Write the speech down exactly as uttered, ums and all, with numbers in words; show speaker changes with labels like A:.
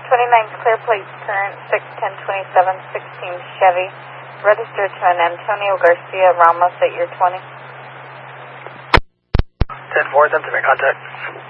A: twenty-nine clear plate current six ten twenty-seven sixteen Chevy, registered to an Antonio Garcia Ramos at year twenty.
B: ten four, attempt to make contact.